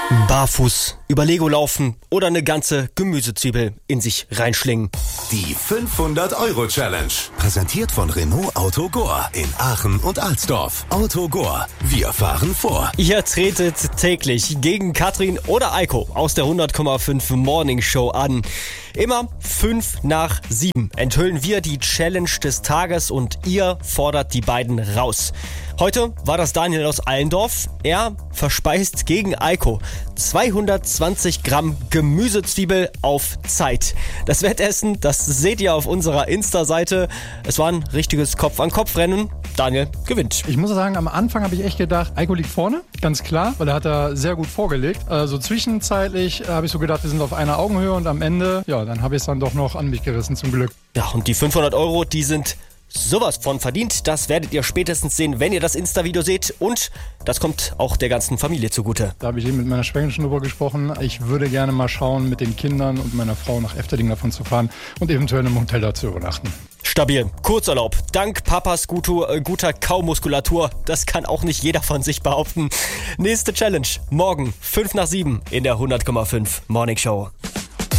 Barfuß, über Lego laufen oder eine ganze Gemüsezwiebel in sich reinschlingen. Die 500-Euro-Challenge. Präsentiert von Renault Autogor in Aachen und Alsdorf. Autogor, wir fahren vor. Ihr tretet täglich gegen Katrin oder Eiko aus der 100,5 Morning Show an. Immer 5 nach 7 enthüllen wir die Challenge des Tages und ihr fordert die beiden raus. Heute war das Daniel aus Allendorf. Er verspeist gegen Eiko 220 Gramm Gemüsezwiebel auf Zeit. Das Wettessen, das seht ihr auf unserer Insta-Seite. Es war ein richtiges Kopf-an-Kopf-Rennen. Daniel gewinnt. Ich muss sagen, am Anfang habe ich echt gedacht, Eiko liegt vorne, ganz klar, weil er hat da sehr gut vorgelegt. Also zwischenzeitlich habe ich so gedacht, wir sind auf einer Augenhöhe und am Ende, ja, dann habe ich es dann doch noch an mich gerissen, zum Glück. Ja, und die 500 Euro, die sind sowas von verdient. Das werdet ihr spätestens sehen, wenn ihr das Insta-Video seht. Und das kommt auch der ganzen Familie zugute. Da habe ich eben mit meiner Schwägerin schon drüber gesprochen. Ich würde gerne mal schauen, mit den Kindern und meiner Frau nach Efteling davon zu fahren und eventuell in einem Hotel da zu übernachten. Stabil. Kurzurlaub. Dank Papas guter Kaumuskulatur. Das kann auch nicht jeder von sich behaupten. Nächste Challenge. Morgen 5 nach 7 in der 100,5 Morning Show.